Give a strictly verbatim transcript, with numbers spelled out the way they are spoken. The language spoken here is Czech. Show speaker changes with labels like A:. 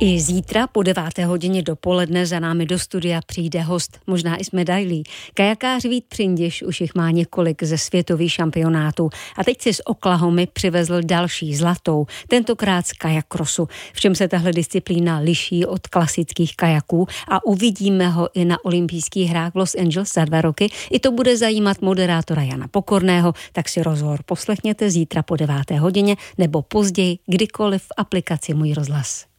A: I zítra po deváté hodině dopoledne za námi do studia přijde host, možná i s medailí. Kajakář Vít Přindiš už jich má několik ze světových šampionátů a teď si z Oklahomy přivezl další zlatou, tentokrát z kajakrosu. V čem se tahle disciplína liší od klasických kajaků a uvidíme ho i na olympijských hrách v Los Angeles za dva roky. I to bude zajímat moderátora Jana Pokorného, tak si rozhovor poslechněte zítra po deváté hodině nebo později kdykoliv v aplikaci Můj rozhlas.